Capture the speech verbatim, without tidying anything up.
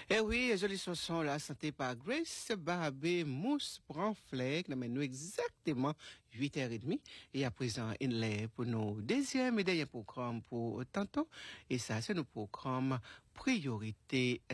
Eh oui, jolie chanson là, santé par Grace Barbé, Mousse Branflec, nous nous exactement huit heures trente. Et à présent, il est pour nos deuxième et dernier programme pour tantôt. Et ça, c'est nos programmes priorité